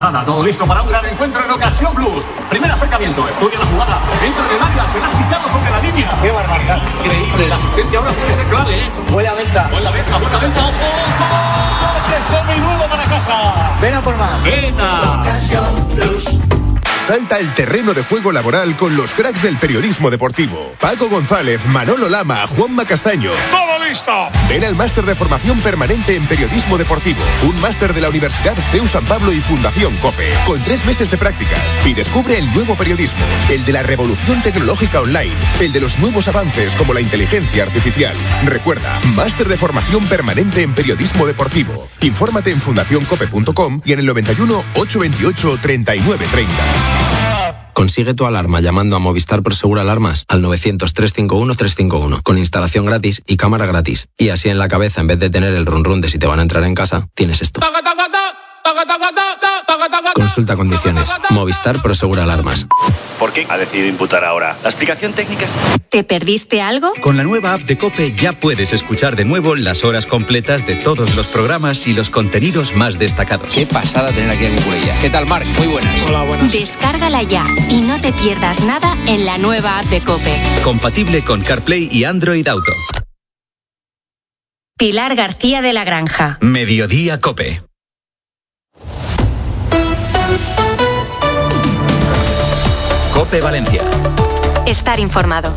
Todo listo para un gran encuentro en Ocasión Plus. Primer acercamiento, estudia la jugada, entra en el área, se la ha quitado sobre la línea. ¡Qué barbaridad! Increíble, la asistencia ahora tiene que ser clave, ¿eh? Buena venta, buena venta, ¡ojo! ¡Coche seminuevo para casa! ven a por más. ¡Venta! Ocasión Plus. Salta el terreno de juego laboral con los cracks del periodismo deportivo. Paco González, Manolo Lama, Juanma Castaño. ¡Todo listo! Ven al máster de formación permanente en periodismo deportivo. Un máster de la Universidad CEU San Pablo y Fundación COPE. Con 3 meses de prácticas. Y descubre el nuevo periodismo. El de la revolución tecnológica online. El de los nuevos avances como la inteligencia artificial. Recuerda, máster de formación permanente en periodismo deportivo. Infórmate en fundacioncope.com y en el 91 828 3930. Consigue tu alarma llamando a Movistar Prosegur Alarmas al 900-351-351 con instalación gratis y cámara gratis. Y así en la cabeza, en vez de tener el run run de si te van a entrar en casa, tienes esto. Consulta condiciones. Movistar Prosegur Alarmas. ¿Por qué ha decidido imputar ahora? ¿La explicación técnica es...? ¿Te perdiste algo? Con la nueva app de COPE ya puedes escuchar de nuevo las horas completas de todos los programas y los contenidos más destacados. Qué pasada tener aquí a Cucurella. ¿Qué tal, Marc? Muy buenas. Hola, buenas. Descárgala ya y no te pierdas nada en la nueva app de COPE. Compatible con CarPlay y Android Auto. Pilar García de la Granja. Mediodía COPE. COPE Valencia. Estar informado.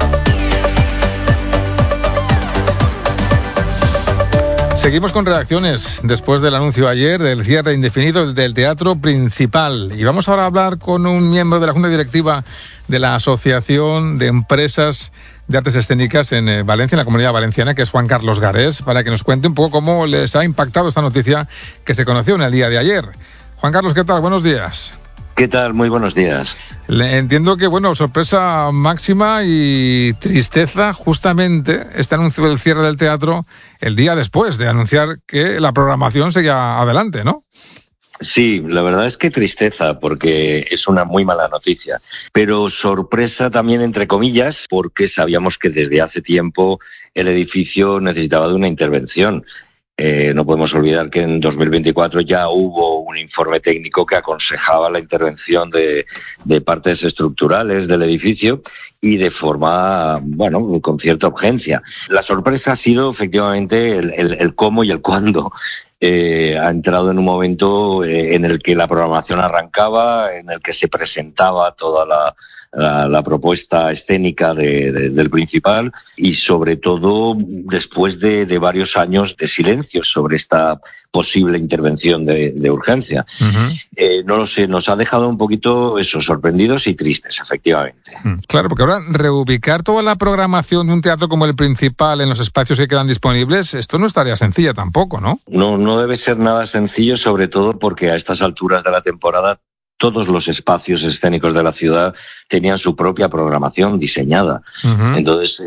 Seguimos con reacciones después del anuncio ayer del cierre indefinido del Teatro Principal. Y vamos ahora a hablar con un miembro de la Junta Directiva de la Asociación de Empresas de Artes Escénicas en Valencia, en la Comunidad Valenciana, que es Juan Carlos Garés, para que nos cuente un poco cómo les ha impactado esta noticia que se conoció en el día de ayer. Juan Carlos, ¿qué tal? Buenos días. ¿Qué tal? Muy buenos días. Entiendo que, sorpresa máxima y tristeza justamente este anuncio del cierre del teatro el día después de anunciar que la programación seguía adelante, ¿no? Sí, la verdad es que tristeza, porque es una muy mala noticia. Pero sorpresa también, entre comillas, porque sabíamos que desde hace tiempo el edificio necesitaba de una intervención. No podemos olvidar que en 2024 ya hubo un informe técnico que aconsejaba la intervención de partes estructurales del edificio y de forma, con cierta urgencia. La sorpresa ha sido efectivamente el cómo y el cuándo. Ha entrado en un momento en el que la programación arrancaba, en el que se presentaba toda la propuesta escénica del Principal y sobre todo después de varios años de silencio sobre esta posible intervención de urgencia. Uh-huh. No lo sé, nos ha dejado un poquito sorprendidos y tristes, efectivamente. Claro, porque ahora reubicar toda la programación de un teatro como el Principal en los espacios que quedan disponibles, esto no es tarea sencilla tampoco, ¿no? No debe ser nada sencillo, sobre todo porque a estas alturas de la temporada todos los espacios escénicos de la ciudad tenían su propia programación diseñada. Uh-huh. Entonces,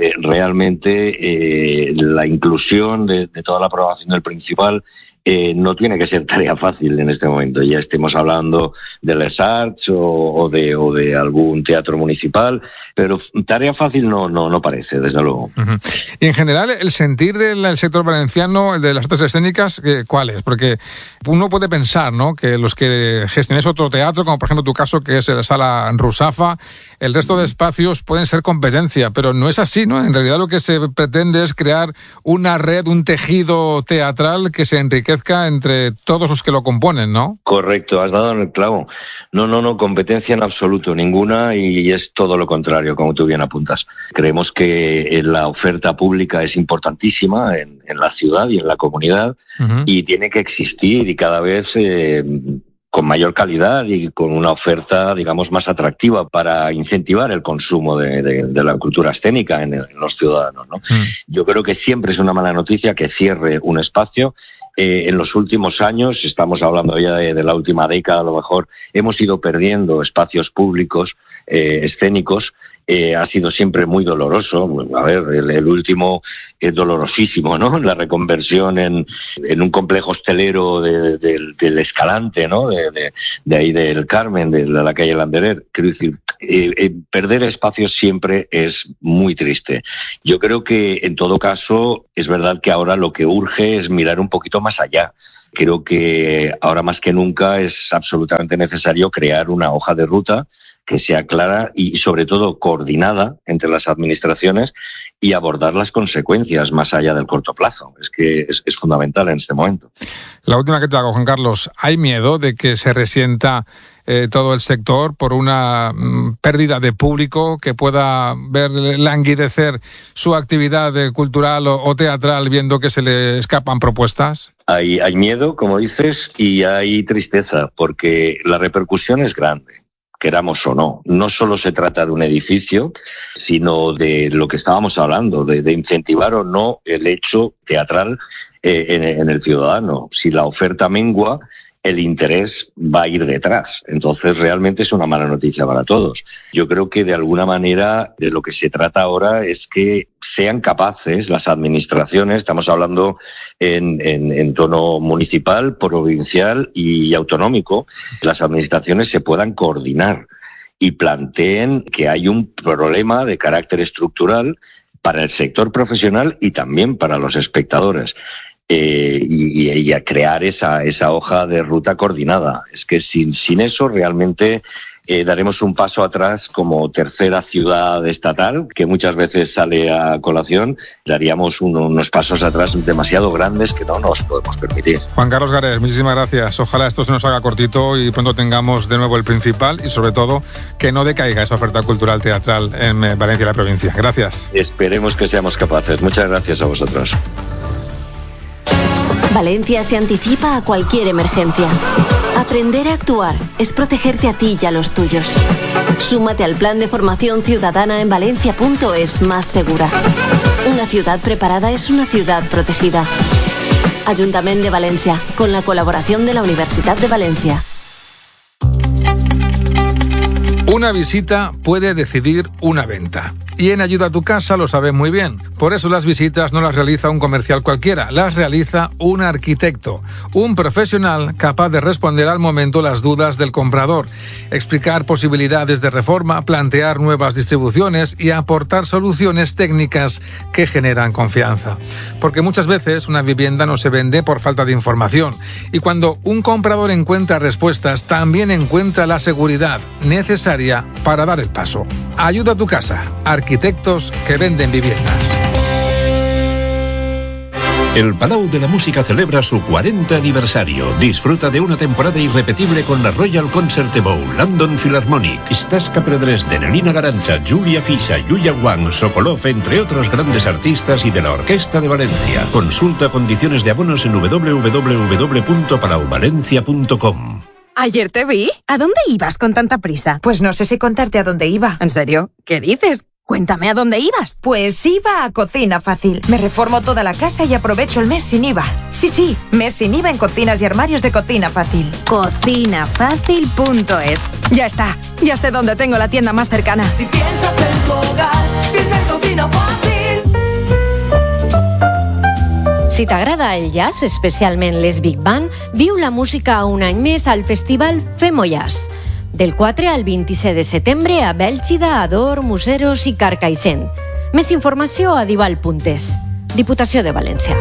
realmente la inclusión de toda la programación del Principal no tiene que ser tarea fácil en este momento. Ya estemos hablando de Les Arts o de algún teatro municipal, pero tarea fácil no parece, desde luego. Uh-huh. Y en general, el sentir del sector valenciano, de las artes escénicas, ¿cuál es? Porque uno puede pensar, ¿no?, que los que gestionáis otro teatro, como por ejemplo tu caso, que es la Sala Rusafa, el resto de espacios pueden ser competencia, pero no es así, ¿no? En realidad lo que se pretende es crear una red, un tejido teatral que se enriquezca entre todos los que lo componen, ¿no? Correcto, has dado en el clavo. No, competencia en absoluto, ninguna, y es todo lo contrario, como tú bien apuntas. Creemos que la oferta pública es importantísima en la ciudad y en la comunidad, uh-huh, y tiene que existir y cada vez con mayor calidad y con una oferta, digamos, más atractiva para incentivar el consumo de la cultura escénica en los ciudadanos, ¿no? Yo creo que siempre es una mala noticia que cierre un espacio. En los últimos años, estamos hablando ya de la última década, a lo mejor, hemos ido perdiendo espacios públicos escénicos. Ha sido siempre muy doloroso. A ver, el último es dolorosísimo, ¿no? La reconversión en un complejo hostelero del Escalante, ¿no? De ahí del Carmen, de la calle Landerer. Quiero decir, perder espacios siempre es muy triste. Yo creo que, en todo caso, es verdad que ahora lo que urge es mirar un poquito más allá. Creo que ahora más que nunca es absolutamente necesario crear una hoja de ruta que sea clara y sobre todo coordinada entre las administraciones y abordar las consecuencias más allá del corto plazo. Es que es fundamental en este momento. La última que te hago, Juan Carlos. ¿Hay miedo de que se resienta todo el sector por una pérdida de público, que pueda ver languidecer su actividad cultural o teatral viendo que se le escapan propuestas? Hay miedo, como dices, y hay tristeza, porque la repercusión es grande, queramos o no. No solo se trata de un edificio, sino de lo que estábamos hablando, de incentivar o no el hecho teatral en el ciudadano. Si la oferta mengua, el interés va a ir detrás. Entonces, realmente es una mala noticia para todos. Yo creo que, de alguna manera, de lo que se trata ahora es que sean capaces las administraciones, estamos hablando en tono municipal, provincial y autonómico, las administraciones se puedan coordinar y planteen que hay un problema de carácter estructural para el sector profesional y también para los espectadores. Y a crear esa hoja de ruta coordinada. Es que sin eso realmente daremos un paso atrás como tercera ciudad estatal, que muchas veces sale a colación. Daríamos unos pasos atrás demasiado grandes que no nos podemos permitir. Juan Carlos Garés, muchísimas gracias. Ojalá esto se nos haga cortito y pronto tengamos de nuevo el Principal y, sobre todo, que no decaiga esa oferta cultural teatral en Valencia y la provincia. Gracias. Esperemos que seamos capaces. Muchas gracias a vosotros. Valencia se anticipa a cualquier emergencia. Aprender a actuar es protegerte a ti y a los tuyos. Súmate al plan de formación ciudadana en valencia.es más segura. Una ciudad preparada es una ciudad protegida. Ayuntamiento de Valencia, con la colaboración de la Universidad de Valencia. Una visita puede decidir una venta. Y en Ayuda a tu Casa lo saben muy bien. Por eso las visitas no las realiza un comercial cualquiera, las realiza un arquitecto, un profesional capaz de responder al momento las dudas del comprador, explicar posibilidades de reforma, plantear nuevas distribuciones y aportar soluciones técnicas que generan confianza. Porque muchas veces una vivienda no se vende por falta de información. Y cuando un comprador encuentra respuestas, también encuentra la seguridad necesaria para dar el paso. Ayuda a tu Casa, arquitectos que venden viviendas. El Palau de la Música celebra su 40 aniversario. Disfruta de una temporada irrepetible con la Royal Concert Bowl, London Philharmonic, Staska Predresden, Elina Garancha, Julia Fischer, Yuya Wang, Sokolov, entre otros grandes artistas, y de la Orquesta de Valencia. Consulta condiciones de abonos en www.palauvalencia.com. Ayer te vi. ¿A dónde ibas con tanta prisa? Pues no sé si contarte a dónde iba. ¿En serio? ¿Qué dices? Cuéntame a dónde ibas. Pues iba a Cocina Fácil. Me reformo toda la casa y aprovecho el mes sin IVA. Sí, mes sin IVA en cocinas y armarios de Cocina Fácil. Cocinafácil.es. Ya está. Ya sé dónde tengo la tienda más cercana. Si piensas en tu hogar, piensa en Cocina Fácil. Si t'agrada el jazz, especialment les big band, viu la música un any més al festival Femo Jazz. Del 4 al 27 de setembre a Bèlgida, Ador, Museros i Carcaixent. Més informació a dival.es. Diputació de València.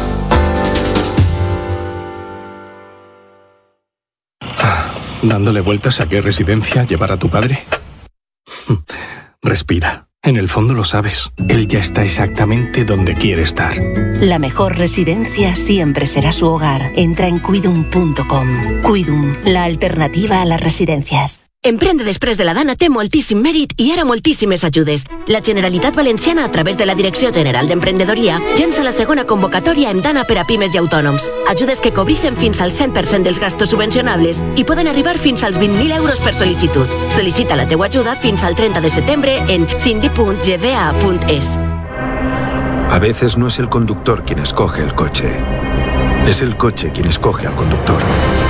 ¿Dándole vueltas a qué residencia llevar a tu padre? Respira. En el fondo lo sabes. Él ya está exactamente donde quiere estar. La mejor residencia siempre será su hogar. Entra en cuidum.com. Cuidum, la alternativa a las residencias. Emprendre després de la Dana té moltíssim mèrit i ara moltíssimes ajudes. La Generalitat Valenciana, a través de la Direcció General d'Emprenedoria, llença la segona convocatòria en Dana per a pimes i autònoms. Ajudes que cobreixen fins al 100% dels gastos subvencionables i poden arribar fins als 20.000 euros per sol·licitud. Sol·licita la teua ajuda fins al 30 de setembre en cindi.gva.es. A veces no es el conductor quien escoge el coche. Es el coche quien escoge al conductor.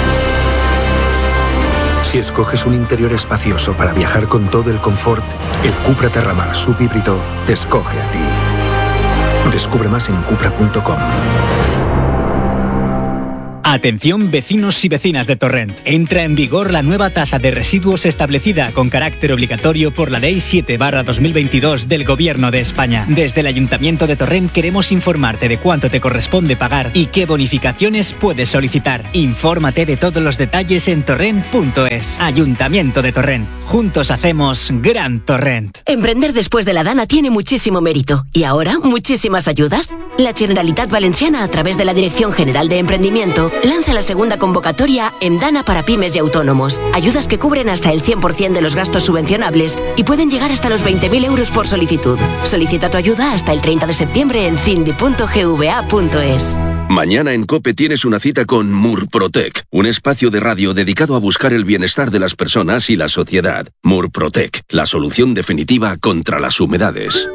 Si escoges un interior espacioso para viajar con todo el confort, el Cupra Terramar subhíbrido te escoge a ti. Descubre más en cupra.com. Atención vecinos y vecinas de Torrent. Entra en vigor la nueva tasa de residuos establecida con carácter obligatorio por la Ley 7/2022 del Gobierno de España. Desde el Ayuntamiento de Torrent queremos informarte de cuánto te corresponde pagar y qué bonificaciones puedes solicitar. Infórmate de todos los detalles en torrent.es. Ayuntamiento de Torrent. Juntos hacemos Gran Torrent. Emprender después de la Dana tiene muchísimo mérito. Y ahora, muchísimas ayudas. La Generalitat Valenciana, a través de la Dirección General de Emprendimiento, lanza la segunda convocatoria Dana para pymes y autónomos. Ayudas que cubren hasta el 100% de los gastos subvencionables y pueden llegar hasta los 20.000 euros por solicitud. Solicita tu ayuda hasta el 30 de septiembre en cindi.gva.es. Mañana en COPE tienes una cita con Murprotec, un espacio de radio dedicado a buscar el bienestar de las personas y la sociedad. Murprotec, la solución definitiva contra las humedades.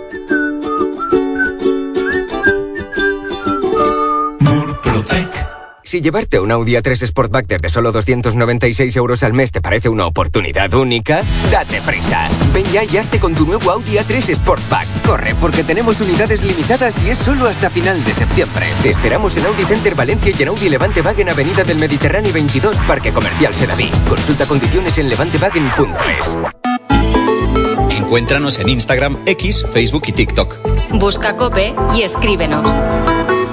Si llevarte un Audi A3 Sportback desde solo 296 euros al mes te parece una oportunidad única, date prisa. Ven ya y hazte con tu nuevo Audi A3 Sportback. Corre, porque tenemos unidades limitadas y es solo hasta final de septiembre. Te esperamos en Audi Center Valencia y en Audi Levante Wagen Avenida del Mediterráneo 22, Parque Comercial Sedaví. Consulta condiciones en levantewagen.es. Encuéntranos en Instagram, X, Facebook y TikTok. Busca COPE y escríbenos.